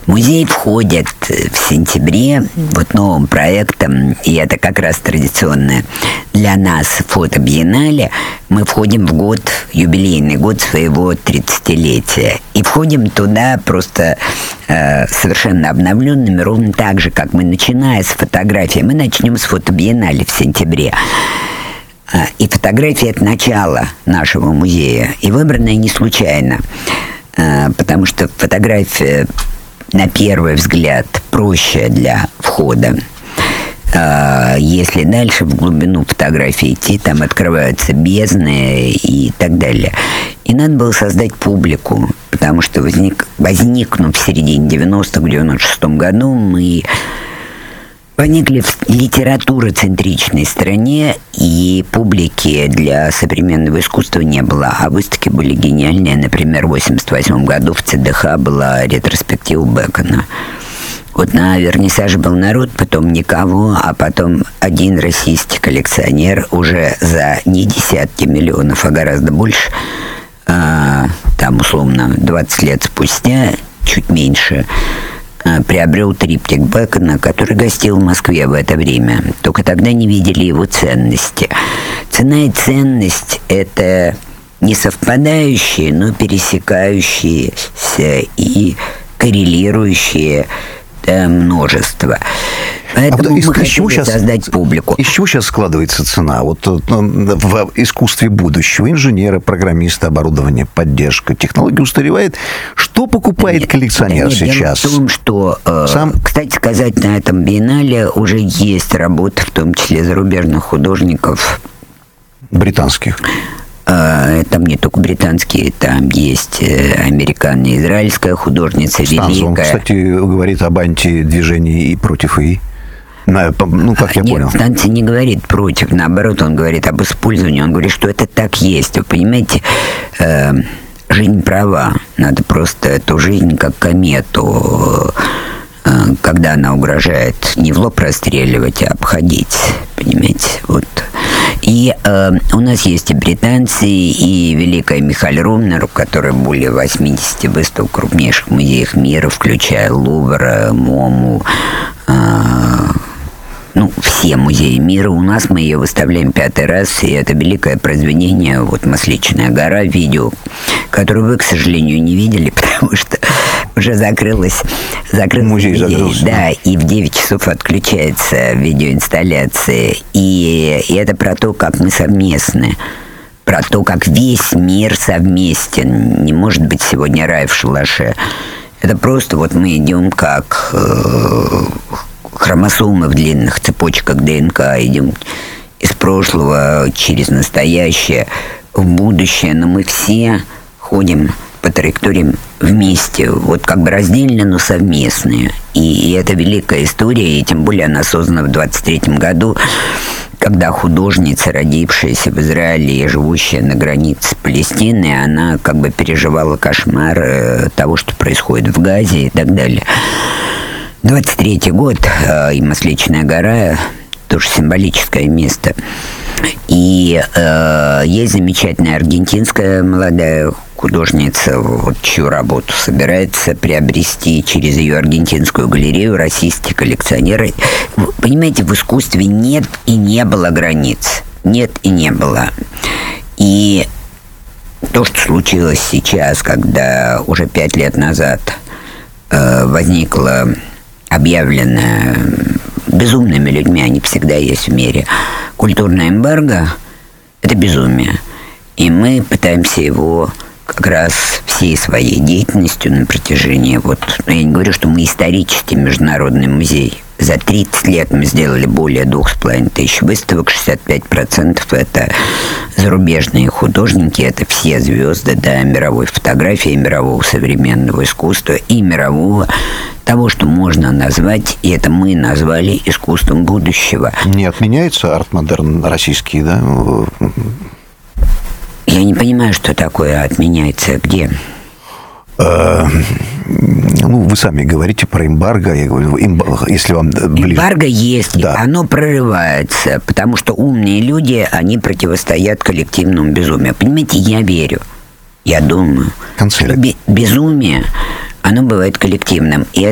Музей входит в сентябре вот новым проектом, и это как раз традиционное для нас фотобиеннале. Мы входим в год, юбилейный год своего 30-летия. И входим туда просто совершенно обновленными, ровно так же, как мы, начиная с фотографии. Мы начнем с фотобиеннале в сентябре. И фотография – это начало нашего музея. И выбранная не случайно, потому что фотография, на первый взгляд, проще для входа. Если дальше в глубину фотографии идти, там открываются бездны и так далее. И надо было создать публику, потому что возникнув в середине 90-х, в 96-м году, мы возникли в литературоцентричной стране, и публики для современного искусства не было. А выставки были гениальные. Например, в 1988 году в ЦДХ была ретроспектива Бэкона. Вот на вернисаже был народ, потом никого, а потом один российский коллекционер уже за не десятки миллионов, а гораздо больше, там, условно, 20 лет спустя, чуть меньше, приобрел триптих Бэкона, который гостил в Москве в это время. Только тогда не видели его ценности. Цена и ценность – это не совпадающие, но пересекающиеся и коррелирующие множество. Поэтому мы хотим создать публику. Из чего сейчас складывается цена? Вот в искусстве будущего инженеры, программисты, оборудование, поддержка, технология устаревает. Что покупает коллекционер сейчас? Дело в том, что, кстати сказать, на этом биеннале уже есть работы, в том числе зарубежных художников. Британских. Там не только британские, там есть американо-израильская художница великая. Он, кстати, говорит об антидвижении и против ИИ. Ну, как я понял. Станция не говорит против, наоборот, он говорит об использовании, он говорит, что это так есть. Вы понимаете, жизнь права, надо просто эту жизнь как комету, когда она угрожает, не в лоб расстреливать, а обходить, понимаете, вот. И у нас есть и британцы, и великая Михаль Румнер, у которой более 80 выставок в крупнейших музеях мира, включая Лувр, МОМУ, все музеи мира. У нас мы ее выставляем 5-й раз, и это великое произведение, вот «Масличная гора», видео, которое вы, к сожалению, не видели, потому что уже закрылся музей. Закрылся. Да, и в 9 часов отключается видеоинсталляция. И это про то, как мы совместны, про то, как весь мир совместен. Не может быть сегодня рай в шалаше. Это просто вот мы идем как хромосомы в длинных цепочках ДНК, идем из прошлого через настоящее в будущее, но мы все ходим по траекториям вместе, вот как бы раздельно, но совместные. И это великая история, и тем более она создана в 23-м году, когда художница, родившаяся в Израиле и живущая на границе Палестины, она как бы переживала кошмар того, что происходит в Газе и так далее. 23-й год, и Масличная гора, тоже символическое место. И есть замечательная аргентинская молодая художница, вот, чью работу собирается приобрести через ее аргентинскую галерею российские коллекционеры. Понимаете, в искусстве нет и не было границ. Нет и не было. И то, что случилось сейчас, когда уже 5 лет назад возникла объявленная безумными людьми, они всегда есть в мире, культурное эмбарго, это безумие. И мы пытаемся его как раз всей своей деятельностью на протяжении, я не говорю, что мы исторический международный музей. За 30 лет мы сделали более 2500 выставок, 65% это зарубежные художники, это все звезды, мировой фотографии, мирового современного искусства и мирового того, что можно назвать, и это мы назвали искусством будущего. Не отменяется арт-модерн российский, да? Я не понимаю, что такое отменяется, где? Вы сами говорите про эмбарго. Я говорю, если вам ближе... Эмбарго есть, да. Оно прорывается, потому что умные люди, они противостоят коллективному безумию. Понимаете, я верю, я думаю, что безумие, оно бывает коллективным. И